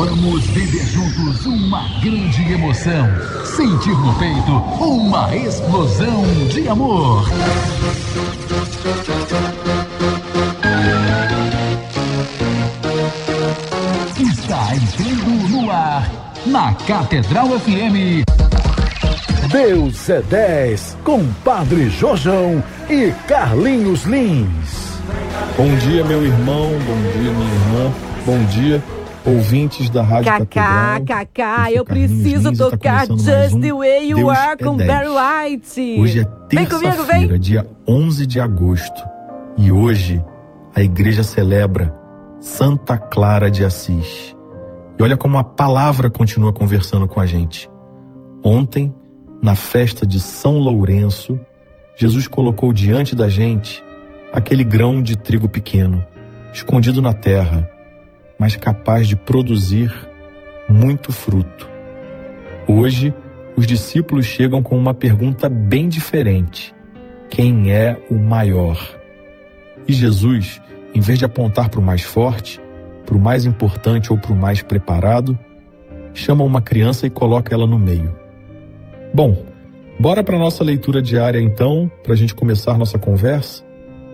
Vamos viver juntos uma grande emoção. Sentir no peito uma explosão de amor. Está entrando no ar, na Catedral FM. Deus é 10, com Padre Jorjão e Carlinhos Lins. Bom dia, meu irmão, bom dia, minha irmã, bom dia, ouvintes da Rádio Catedral. Cacá, eu preciso tocar Just the Way You Are com Barry White. Hoje é terça-feira, dia 11 de agosto, e hoje a igreja celebra Santa Clara de Assis. E olha como a palavra continua conversando com a gente. Ontem, na festa de São Lourenço, Jesus colocou diante da gente aquele grão de trigo pequeno, escondido na terra, mas capaz de produzir muito fruto. Hoje, os discípulos chegam com uma pergunta bem diferente: quem é o maior? E Jesus, em vez de apontar para o mais forte, para o mais importante ou para o mais preparado, chama uma criança e coloca ela no meio. Bom, bora para a nossa leitura diária então, para a gente começar nossa conversa?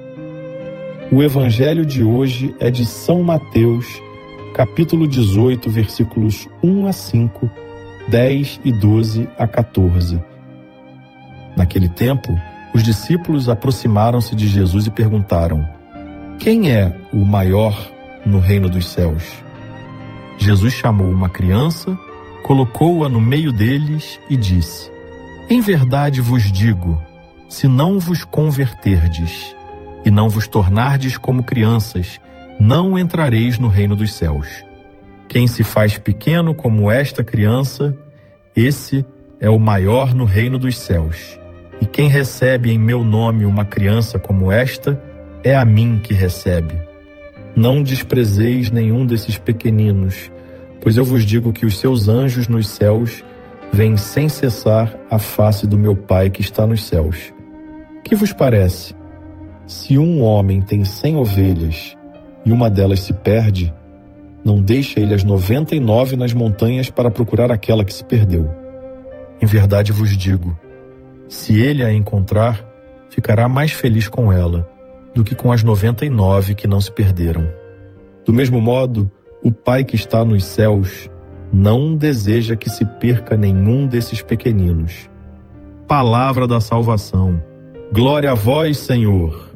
O evangelho de hoje é de São Mateus, capítulo 18, versículos 1 a 5, 10 e 12 a 14. Naquele tempo, os discípulos aproximaram-se de Jesus e perguntaram: quem é o maior no reino dos céus? Jesus chamou uma criança, colocou-a no meio deles e disse: em verdade vos digo, se não vos converterdes e não vos tornardes como crianças, não entrareis no reino dos céus. Quem se faz pequeno como esta criança, esse é o maior no reino dos céus. E quem recebe em meu nome uma criança como esta, é a mim que recebe. Não desprezeis nenhum desses pequeninos, pois eu vos digo que os seus anjos nos céus veem sem cessar a face do meu Pai que está nos céus. Que vos parece? Se um homem tem 100 ovelhas e uma delas se perde, não deixa ele as 99 nas montanhas para procurar aquela que se perdeu. Em verdade vos digo, se ele a encontrar, ficará mais feliz com ela do que com as 99 que não se perderam. Do mesmo modo, o Pai que está nos céus não deseja que se perca nenhum desses pequeninos. Palavra da salvação. Glória a vós, Senhor.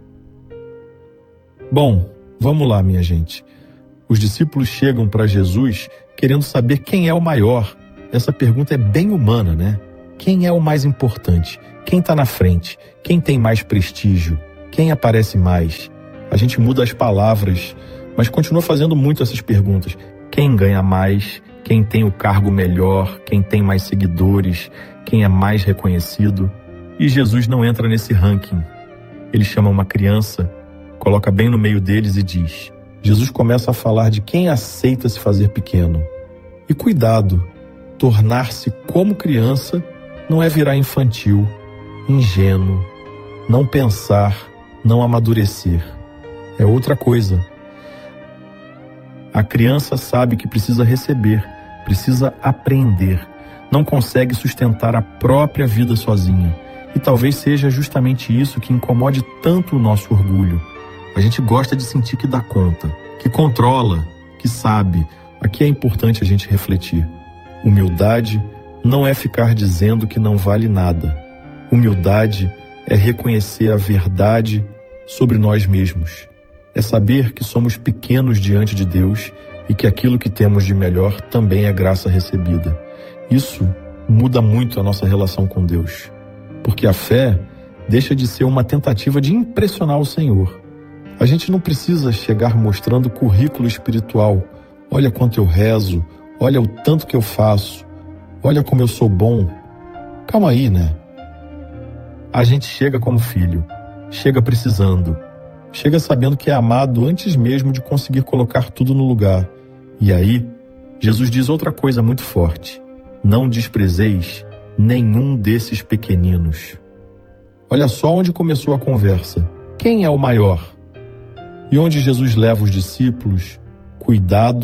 Bom, vamos lá, minha gente. Os discípulos chegam para Jesus querendo saber quem é o maior. Essa pergunta é bem humana, né? Quem é o mais importante? Quem está na frente? Quem tem mais prestígio? Quem aparece mais? A gente muda as palavras, mas continua fazendo muito essas perguntas. Quem ganha mais? Quem tem o cargo melhor? Quem tem mais seguidores? Quem é mais reconhecido? E Jesus não entra nesse ranking. Ele chama uma criança, coloca bem no meio deles e diz... Jesus começa a falar de quem aceita se fazer pequeno. E cuidado, tornar-se como criança não é virar infantil, ingênuo, não pensar, não amadurecer. É outra coisa. A criança sabe que precisa receber, precisa aprender, não consegue sustentar a própria vida sozinha. E talvez seja justamente isso que incomode tanto o nosso orgulho. A gente gosta de sentir que dá conta, que controla, que sabe. Aqui é importante a gente refletir. Humildade não é ficar dizendo que não vale nada. Humildade é reconhecer a verdade sobre nós mesmos. É saber que somos pequenos diante de Deus e que aquilo que temos de melhor também é graça recebida. Isso muda muito a nossa relação com Deus, porque a fé deixa de ser uma tentativa de impressionar o Senhor. A gente não precisa chegar mostrando currículo espiritual. Olha quanto eu rezo, olha o tanto que eu faço, olha como eu sou bom. Calma aí, né? A gente chega como filho, chega precisando, chega sabendo que é amado antes mesmo de conseguir colocar tudo no lugar. E aí, Jesus diz outra coisa muito forte: não desprezeis nenhum desses pequeninos. Olha só onde começou a conversa. Quem é o maior? E onde Jesus leva os discípulos? Cuidado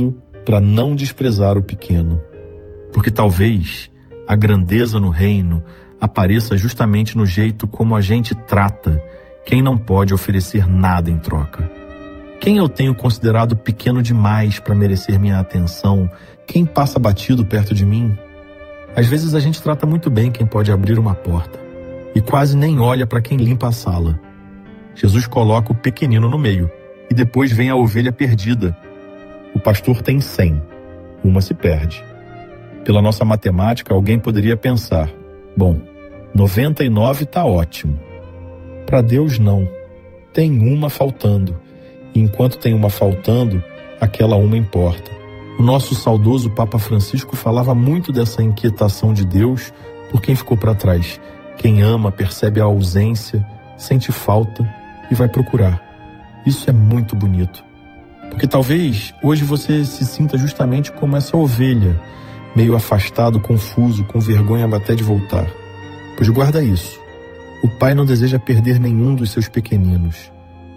para não desprezar o pequeno. Porque talvez a grandeza no reino apareça justamente no jeito como a gente trata quem não pode oferecer nada em troca. Quem eu tenho considerado pequeno demais para merecer minha atenção? Quem passa batido perto de mim? Às vezes a gente trata muito bem quem pode abrir uma porta e quase nem olha para quem limpa a sala. Jesus coloca o pequenino no meio e depois vem a ovelha perdida. O pastor tem 100, uma se perde. Pela nossa matemática, alguém poderia pensar, bom, 99 está ótimo. Para Deus não, tem uma faltando. E enquanto tem uma faltando, aquela uma importa. O nosso saudoso Papa Francisco falava muito dessa inquietação de Deus por quem ficou para trás. Quem ama percebe a ausência, sente falta e vai procurar. Isso é muito bonito. Porque talvez hoje você se sinta justamente como essa ovelha, meio afastado, confuso, com vergonha até de voltar. Pois guarda isso. O Pai não deseja perder nenhum dos seus pequeninos.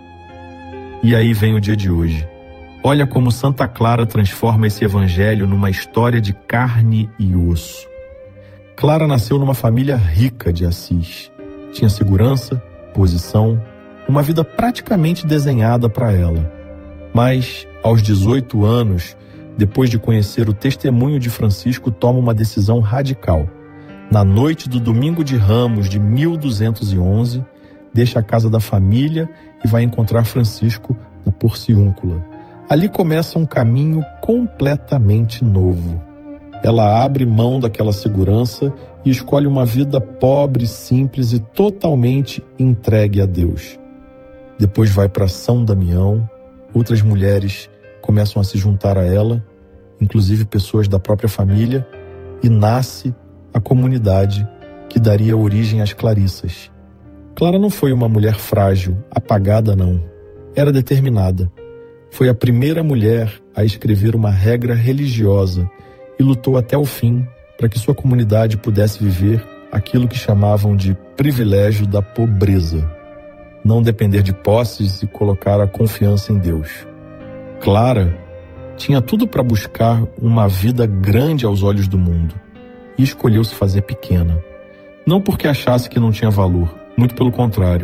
E aí vem o dia de hoje. Olha como Santa Clara transforma esse evangelho numa história de carne e osso. Clara nasceu numa família rica de Assis. Tinha segurança, posição, uma vida praticamente desenhada para ela. Mas, aos 18 anos, depois de conhecer o testemunho de Francisco, toma uma decisão radical. Na noite do Domingo de Ramos de 1211, deixa a casa da família e vai encontrar Francisco na Porciúncula. Ali começa um caminho completamente novo. Ela abre mão daquela segurança e escolhe uma vida pobre, simples e totalmente entregue a Deus. Depois vai para São Damião, outras mulheres começam a se juntar a ela, inclusive pessoas da própria família, e nasce a comunidade que daria origem às Clarissas. Clara não foi uma mulher frágil, apagada não. Era determinada. Foi a primeira mulher a escrever uma regra religiosa e lutou até o fim para que sua comunidade pudesse viver aquilo que chamavam de privilégio da pobreza. Não depender de posses e colocar a confiança em Deus. Clara tinha tudo para buscar uma vida grande aos olhos do mundo e escolheu se fazer pequena. Não porque achasse que não tinha valor, muito pelo contrário.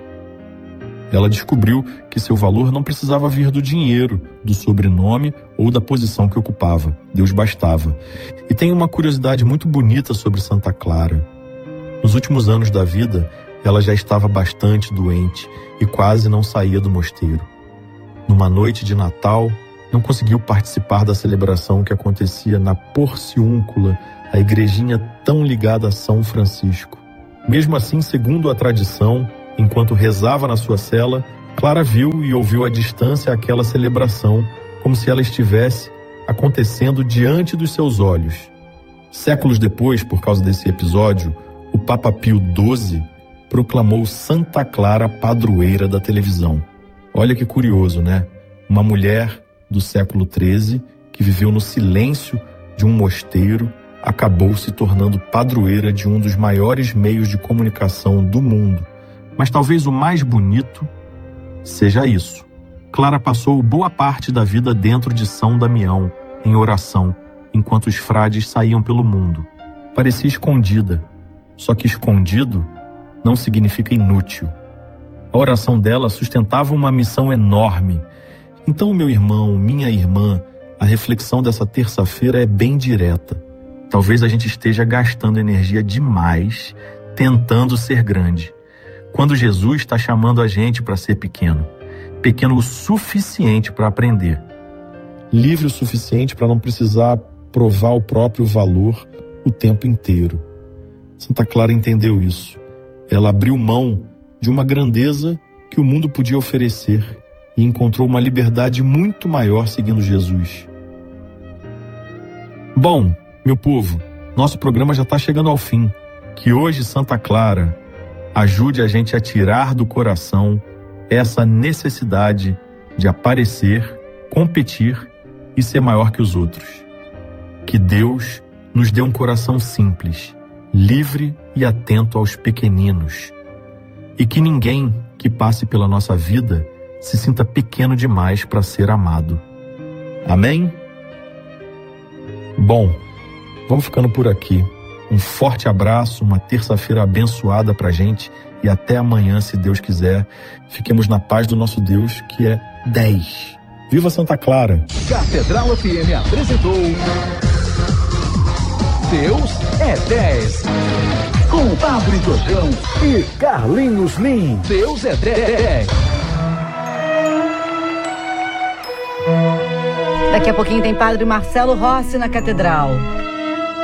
Ela descobriu que seu valor não precisava vir do dinheiro, do sobrenome ou da posição que ocupava. Deus bastava. E tem uma curiosidade muito bonita sobre Santa Clara. Nos últimos anos da vida, ela já estava bastante doente e quase não saía do mosteiro. Numa noite de Natal, não conseguiu participar da celebração que acontecia na Porciúncula, a igrejinha tão ligada a São Francisco. Mesmo assim, segundo a tradição, enquanto rezava na sua cela, Clara viu e ouviu à distância aquela celebração, como se ela estivesse acontecendo diante dos seus olhos. Séculos depois, por causa desse episódio, o Papa Pio XII proclamou Santa Clara padroeira da televisão. Olha que curioso, né? Uma mulher do século XIII, que viveu no silêncio de um mosteiro, acabou se tornando padroeira de um dos maiores meios de comunicação do mundo. Mas talvez o mais bonito seja isso. Clara passou boa parte da vida dentro de São Damião, em oração, enquanto os frades saíam pelo mundo. Parecia escondida, só que escondido não significa inútil. A oração dela sustentava uma missão enorme. Então, meu irmão, minha irmã, a reflexão dessa terça-feira é bem direta. Talvez a gente esteja gastando energia demais tentando ser grande, quando Jesus está chamando a gente para ser pequeno. Pequeno o suficiente para aprender. Livre o suficiente para não precisar provar o próprio valor o tempo inteiro. Santa Clara entendeu isso. Ela abriu mão de uma grandeza que o mundo podia oferecer e encontrou uma liberdade muito maior seguindo Jesus. Bom, meu povo, nosso programa já está chegando ao fim. Que hoje Santa Clara ajude a gente a tirar do coração essa necessidade de aparecer, competir e ser maior que os outros. Que Deus nos dê um coração simples, livre e atento aos pequeninos. E que ninguém que passe pela nossa vida se sinta pequeno demais para ser amado. Amém? Bom, vamos ficando por aqui. Um forte abraço, uma terça-feira abençoada pra gente e até amanhã, se Deus quiser. Fiquemos na paz do nosso Deus, que é 10. Viva Santa Clara! Catedral FM apresentou Deus é 10. Com Padre Jojão e Carlinhos Lim. Deus é 10. Daqui a pouquinho tem Padre Marcelo Rossi na Catedral.